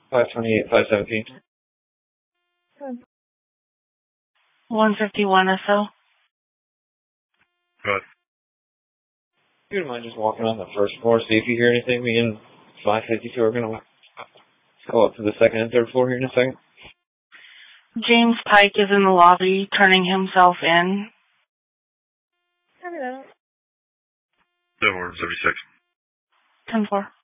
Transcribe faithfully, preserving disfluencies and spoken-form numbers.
five twenty-eight, five seventeen. one fifty-one or so. Good. You don't mind just walking on the first floor, see if you hear anything. Me and five fifty-two are going to go up to the second and third floor here in a second. James Pike is in the lobby, turning himself in. Hello. seven seventy-six. ten four.